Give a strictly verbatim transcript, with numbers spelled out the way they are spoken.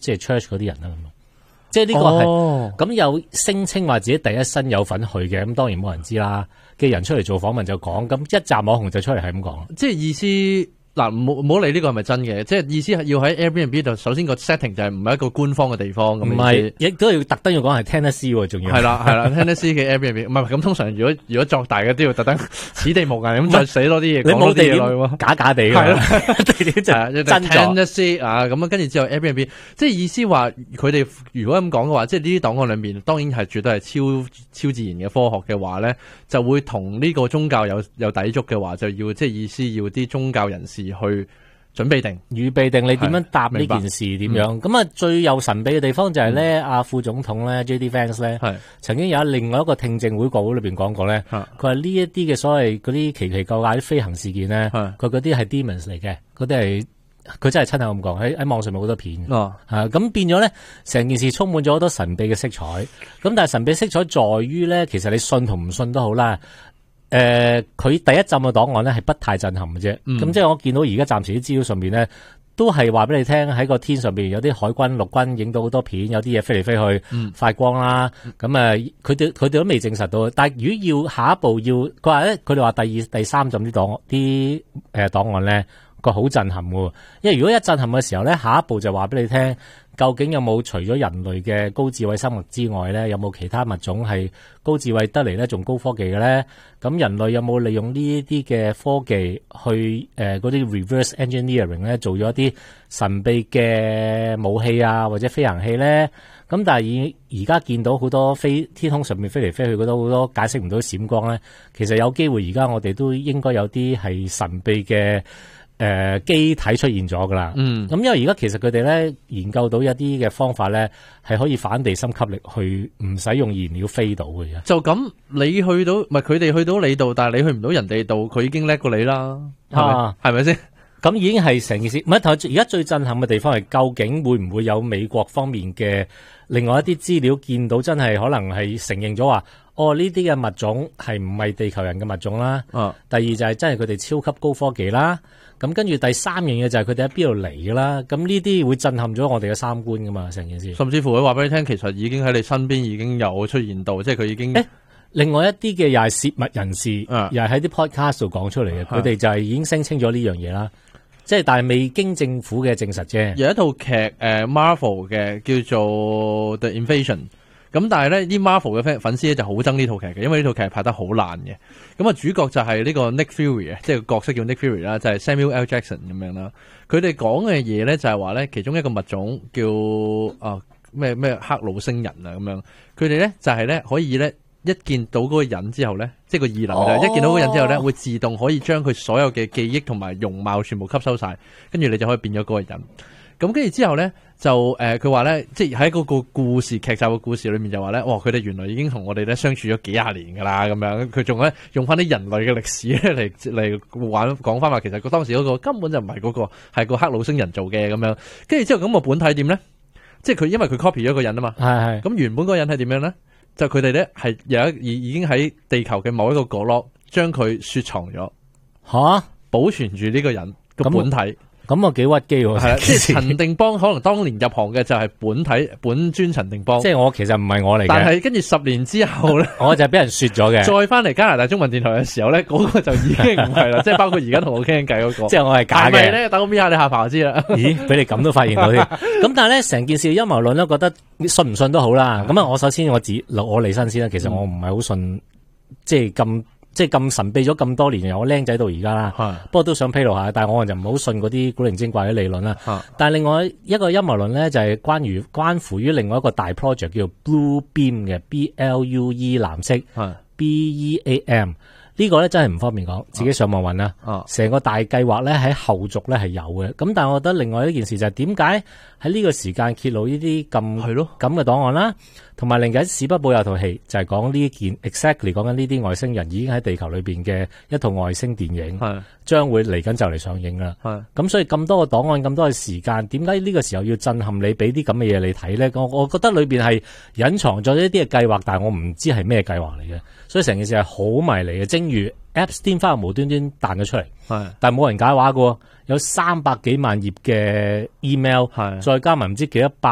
即係 church 嗰啲人啦咁。即係呢個係咁、哦、有聲稱話自己第一身有份去嘅，咁當然冇人知啦。嘅人出嚟做訪問就講，咁一集網紅就出嚟係咁講， 即係意思。嗱，唔好唔好理呢個係咪真嘅，即係意思係要喺 Airbnb 度，首先個 setting 就係唔係一個官方嘅地方咁。唔係， 亦都要特登要講係 Tennessee 喎，仲要係啦係啦 Tennessee 嘅 Airbnb， 唔係咁通常如果如果作大嘅都要特登此地無銀咁再寫多啲嘢，講多啲嘢落去， 假假地嘅，係啦，地點就真 Tennessee 啊，咁跟住之後 Airbnb， 即係意思話佢哋如果咁講嘅話，即係呢啲檔案裏面當然係絕對係超超自然嘅科學嘅話咧，就會同呢個宗教有有抵觸嘅話，就要即係意思要啲宗教人士去準備定、 預備定，你點樣答呢件事點樣？咁啊、嗯，最有神秘嘅地方就係咧，阿、嗯、副總統咧 J D Vance 咧，曾經有喺另外一個聽證會國會裏邊講過咧，佢話呢一啲嘅所謂嗰啲奇奇怪怪啲飛行事件咧，佢嗰啲係 demons 嚟嘅，嗰啲係佢真係親口咁講，喺喺網上面好多片，哦，係咁變咗咧，成件事充滿咗好多神秘嘅色彩。咁但係神秘色彩在於咧，其實你信同唔信都好啦。誒、呃，佢第一浸嘅檔案咧係不太震撼嘅啫，咁、嗯、即係我見到而家暫時啲資料上面咧，都係話俾你聽喺個天上邊有啲海軍、陸軍影到好多片，有啲嘢飛嚟飛去，嗯、發光啦。咁誒，佢哋佢哋都未證實到。但係如果要下一步要，佢話咧，佢哋話第二、第三浸啲檔啲誒檔案咧，個好震撼嘅。因為如果一震撼嘅時候咧，下一步就話俾你聽。究竟有冇除咗人類嘅高智慧生物之外咧，有冇其他物種係高智慧得嚟咧，仲高科技嘅咧？咁人類有冇利用呢一啲嘅科技去誒嗰啲 reverse engineering 咧，做咗一啲神秘嘅武器啊，或者飛行器咧？咁但係而而家見到好多飛天空上面飛嚟飛去，覺得好多解釋唔到閃光咧。其實有機會而家我哋都應該有啲係神秘嘅。誒、呃，機體出現咗噶啦，嗯，咁因為而家其實佢哋咧研究到一啲嘅方法咧，係可以反地心吸力去唔使用燃料飛到嘅。就咁你去到，唔係佢哋去到你度，但係你去唔到人哋度，佢已經叻過你啦，係咪？係咪先？咁已經係成件事。唔係，而家最震撼嘅地方係究竟會唔會有美國方面嘅另外一啲資料見到真係可能係承認咗話，哦呢啲嘅物種係唔係地球人嘅物種啦。啊、第二就係真係佢哋超級高科技啦。咁跟住第三樣嘢就係佢哋喺邊度嚟噶啦，咁呢啲會震撼咗我哋嘅三觀噶嘛，成件事。甚至乎佢話俾你聽，其實已經喺你身邊已經有出現到，即係佢已經。誒，另外一啲嘅又係泄密人士，啊、又係喺啲 podcast 度講出嚟嘅，佢哋、啊、就係已經聲稱咗呢樣嘢啦。即係但係未經政府嘅證實啫。有一套劇誒、呃、Marvel 嘅叫做 The Invasion。咁但係咧，啲 Marvel 嘅粉絲咧就好憎呢套劇嘅，因為呢套劇拍得好爛嘅。咁啊，主角就係呢個 Nick Fury 啊，即係個角色叫 Nick Fury 啦，就係 Samuel L. Jackson 咁樣啦。佢哋講嘅嘢咧就係話咧，其中一個物種叫啊咩咩克魯星人啊咁樣。佢哋咧就係咧可以咧一見到嗰個人之後咧，即係個異能就係、是、一見到嗰個人之後咧，會自動可以將佢所有嘅記憶同埋容貌全部吸收晒，跟住你就可以變咗嗰個人。咁跟住之後咧，就誒佢話咧，即係喺嗰個故事劇集嘅故事裏面就話咧，哇！佢哋原來已經同我哋咧相處咗幾廿年噶啦，咁樣佢仲咧用翻啲人類嘅歷史咧嚟嚟玩講翻話，其實佢當時嗰個根本就唔係嗰個，係個克魯星人做嘅咁樣。跟住之後咁個本體點咧？即係佢因為佢 copy 咗一個人啊嘛，係係。咁原本嗰個人係點樣咧？就佢哋咧係有一已已經喺地球嘅某一個角落將佢雪藏咗，吓、啊、保存住呢個人個本體。咁啊幾屈機喎，係啊，即係陳定邦可能當年入行嘅就係本體本尊陳定邦，即係我其實唔係我嚟嘅，但係跟住十年之後咧，我就係俾人說咗嘅，再翻嚟加拿大中文電台嘅時候咧，嗰、那個就已經唔係啦，即係包括而家同我傾緊偈嗰個，即係我係假嘅，係咪咧？等我搣下你下巴就知啦。咦，俾你咁都發現到添，咁但係咧成件事陰謀論咧，覺得信唔信都好啦。咁啊，我首先我自我離身先啦，其實我唔係好信，即係咁。即係咁神秘咗咁多年，由我僆仔到而家啦。不過都想披露下，但係我就唔好信嗰啲古靈精怪嘅理論啦。但係另外一個陰謀論咧，就係關於關乎於另外一個大 project 叫做 Blue Beam 嘅 B L U E 藍色 B E A M。呢個咧真係唔方便講，自己上網揾啦。成個大計劃咧喺後續咧係有嘅。咁但係我覺得另外一件事就係點解喺呢個時間揭露呢啲咁係咯咁嘅檔案啦，同埋另外史匹堡有套戲就係講呢件 exactly 講緊呢啲外星人已經喺地球裏邊嘅一套外星電影，係將會嚟緊就嚟上映啦。係咁所以咁多個檔案咁多嘅時間，點解呢個時候要震撼你，俾啲咁嘅嘢你睇咧？我我覺得裏邊係隱藏咗一啲嘅計劃，但係我唔知係咩計劃嚟嘅，所以成件事係好迷離嘅。正如 Epstein 翻無端端彈咗出嚟，係但係冇人解話嘅，有三百幾萬頁嘅 email，係再加埋唔知幾多百。